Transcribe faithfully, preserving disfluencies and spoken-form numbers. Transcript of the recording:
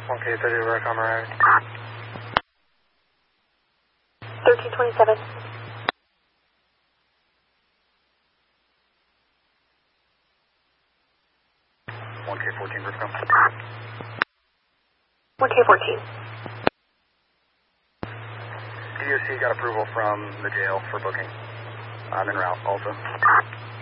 one K thirty, Rec on right. thirteen twenty-seven. one K fourteen, Briscoe. one K fourteen. D O C got approval from the jail for booking. I'm en route also.